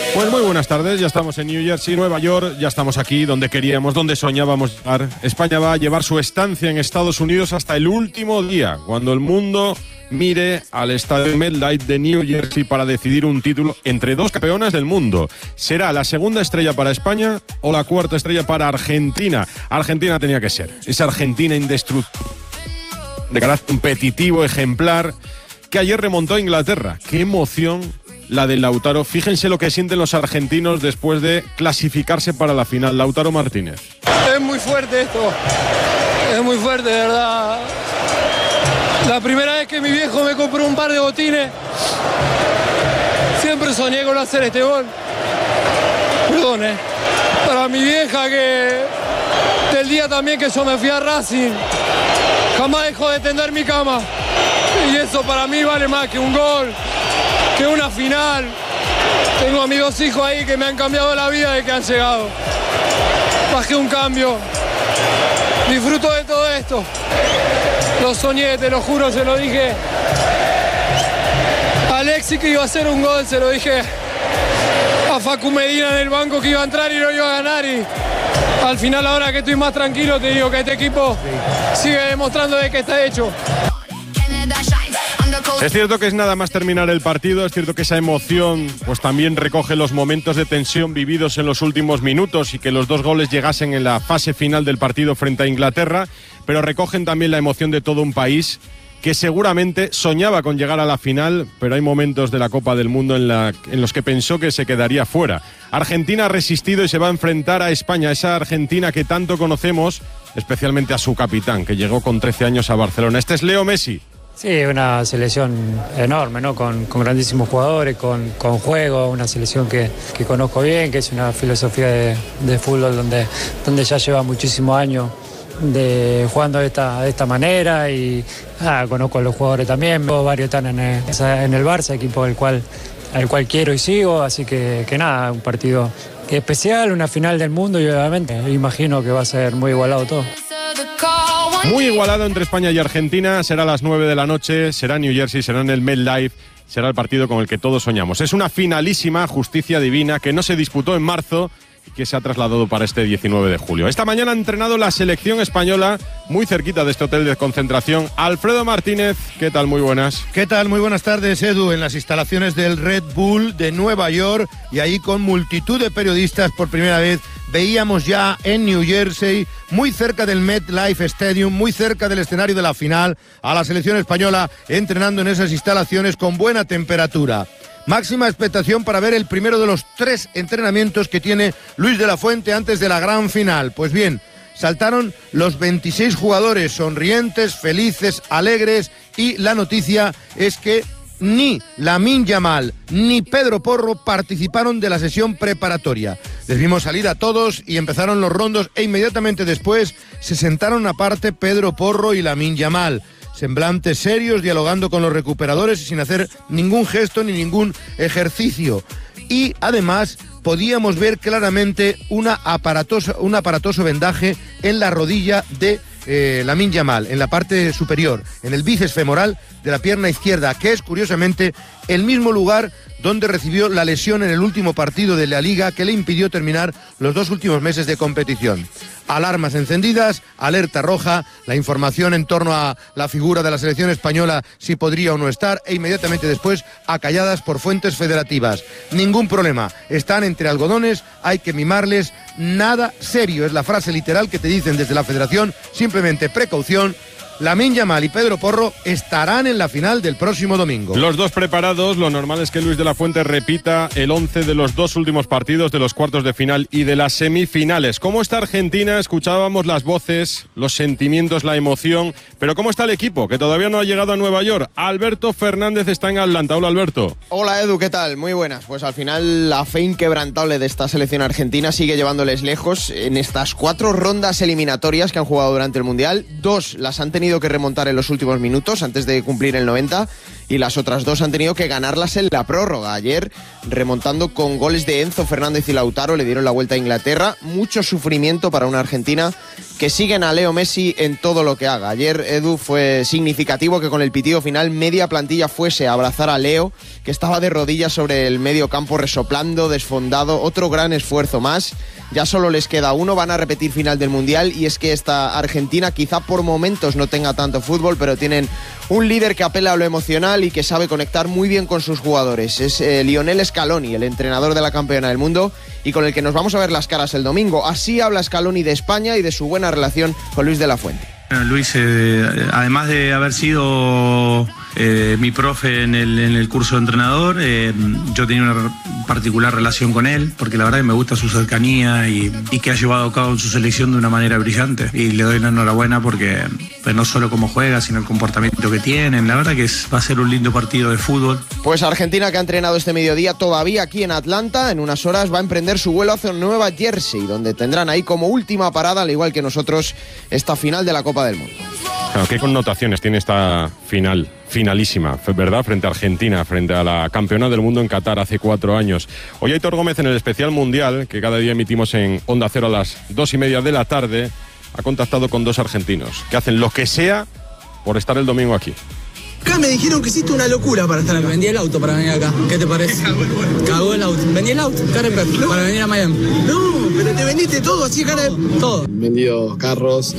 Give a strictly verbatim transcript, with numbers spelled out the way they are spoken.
Pues muy buenas tardes, ya estamos en New Jersey, Nueva York, ya estamos aquí donde queríamos, donde soñábamos llegar. España va a llevar su estancia en Estados Unidos hasta el último día, cuando el mundo mire al estadio MetLife de New Jersey para decidir un título entre dos campeonas del mundo. ¿Será la segunda estrella para España o la cuarta estrella para Argentina? Argentina tenía que ser, esa Argentina indestructible, de carácter competitivo, ejemplar, que ayer remontó a Inglaterra. ¡Qué emoción la de Lautaro! Fíjense lo que sienten los argentinos después de clasificarse para la final. Lautaro Martínez. Es muy fuerte esto, es muy fuerte, de verdad. La primera vez que mi viejo me compró un par de botines, siempre soñé con hacer este gol. Perdón, eh. Para mi vieja, que del día también que yo me fui a Racing, jamás dejó de tender mi cama. Y eso para mí vale más que un gol, que una final. Tengo a mis dos hijos ahí que me han cambiado la vida de que han llegado. Más que un cambio. Disfruto de todo esto. Lo soñé, te lo juro, se lo dije a Alexis que iba a hacer un gol, se lo dije a Facu Medina en el banco que iba a entrar y no iba a ganar. Y al final, ahora que estoy más tranquilo, te digo que este equipo sigue demostrando de que está hecho. Es cierto que es nada más terminar el partido, es cierto que esa emoción pues también recoge los momentos de tensión vividos en los últimos minutos y que los dos goles llegasen en la fase final del partido frente a Inglaterra, pero recogen también la emoción de todo un país que seguramente soñaba con llegar a la final, pero hay momentos de la Copa del Mundo en, la, en los que pensó que se quedaría fuera. Argentina ha resistido y se va a enfrentar a España, esa Argentina que tanto conocemos, especialmente a su capitán, que llegó con trece años a Barcelona. Este es Leo Messi. Sí, una selección enorme, ¿no? Con, con grandísimos jugadores, con, con juego, una selección que, que conozco bien, que es una filosofía de, de fútbol donde, donde ya lleva muchísimos años de jugando de esta, de esta manera y ah, conozco a los jugadores también, varios están en el, en el Barça, equipo del cual, al cual quiero y sigo, así que, que nada, un partido especial, una final del mundo y obviamente imagino que va a ser muy igualado todo. Muy igualado entre España y Argentina, será a las nueve de la noche, será en New Jersey, será en el MetLife, será el partido con el que todos soñamos. Es una finalísima justicia divina que no se disputó en marzo y que se ha trasladado para este diecinueve de julio. Esta mañana ha entrenado la selección española muy cerquita de este hotel de concentración. Alfredo Martínez, ¿qué tal? Muy buenas. ¿Qué tal? Muy buenas tardes, Edu, en las instalaciones del Red Bull de Nueva York y ahí con multitud de periodistas por primera vez. Veíamos ya en New Jersey, muy cerca del MetLife Stadium, muy cerca del escenario de la final, a la selección española entrenando en esas instalaciones con buena temperatura. Máxima expectación para ver el primero de los tres entrenamientos que tiene Luis de la Fuente antes de la gran final. Pues bien, saltaron los veintiséis jugadores sonrientes, felices, alegres y la noticia es que ni Lamine Yamal ni Pedro Porro participaron de la sesión preparatoria. Les vimos salir a todos y empezaron los rondos e inmediatamente después se sentaron aparte Pedro Porro y Lamine Yamal. Semblantes serios, dialogando con los recuperadores y sin hacer ningún gesto ni ningún ejercicio. Y además podíamos ver claramente una aparatosa, un aparatoso vendaje en la rodilla de eh, Lamine Yamal, en la parte superior, en el bíceps femoral de la pierna izquierda, que es curiosamente el mismo lugar donde recibió la lesión en el último partido de la Liga que le impidió terminar los dos últimos meses de competición. Alarmas encendidas, alerta roja, la información en torno a la figura de la selección española, si podría o no estar, e inmediatamente después acalladas por fuentes federativas. Ningún problema, están entre algodones, hay que mimarles, nada serio, es la frase literal que te dicen desde la federación, simplemente precaución. Lamine Yamal y Pedro Porro estarán en la final del próximo domingo. Los dos preparados, lo normal es que Luis de la Fuente repita el once de los dos últimos partidos de los cuartos de final y de las semifinales. ¿Cómo está Argentina? Escuchábamos las voces, los sentimientos, la emoción, pero ¿cómo está el equipo? Que todavía no ha llegado a Nueva York. Alberto Fernández está en Atlanta. Hola, Alberto. Hola, Edu, ¿qué tal? Muy buenas. Pues al final la fe inquebrantable de esta selección argentina sigue llevándoles lejos en estas cuatro rondas eliminatorias que han jugado durante el Mundial. Dos las han tenido que remontar en los últimos minutos antes de cumplir el noventa y las otras dos han tenido que ganarlas en la prórroga. Ayer, remontando con goles de Enzo Fernández y Lautaro, le dieron la vuelta a Inglaterra. Mucho sufrimiento para una Argentina que siguen a Leo Messi en todo lo que haga. Ayer, Edu, fue significativo que con el pitido final media plantilla fuese a abrazar a Leo, que estaba de rodillas sobre el medio campo resoplando, desfondado. Otro gran esfuerzo más. Ya solo les queda uno, van a repetir final del Mundial, y es que esta Argentina quizá por momentos no tenga tanto fútbol, pero tienen un líder que apela a lo emocional y que sabe conectar muy bien con sus jugadores. Es eh, Lionel Scaloni, el entrenador de la campeona del mundo, y con el que nos vamos a ver las caras el domingo. Así habla Scaloni de España y de su buena relación con Luis de la Fuente. Luis, eh, además de haber sido eh, mi profe en el, en el curso de entrenador, eh, yo tenía una particular relación con él, porque la verdad que me gusta su cercanía y, y que ha llevado a cabo su selección de una manera brillante. Y le doy la enhorabuena porque pues, no solo cómo juega, sino el comportamiento que tienen. La verdad que es, va a ser un lindo partido de fútbol. Pues Argentina, que ha entrenado este mediodía todavía aquí en Atlanta, en unas horas va a emprender su vuelo hacia Nueva Jersey, donde tendrán ahí como última parada, al igual que nosotros, esta final de la Copa del Mundo. Claro, ¿qué connotaciones tiene esta final, finalísima, verdad, frente a Argentina, frente a la campeona del mundo en Qatar hace cuatro años? Hoy Aitor Gómez, en el especial mundial, que cada día emitimos en Onda Cero a las dos y media de la tarde, ha contactado con dos argentinos que hacen lo que sea por estar el domingo aquí. Acá me dijeron que hiciste una locura para estar acá. Vendí el auto para venir acá. ¿Qué te parece? Cagó el auto. Vendí el auto, Karen, para venir a Miami. No, pero te vendiste todo así, Karen. Todo. Vendido carros,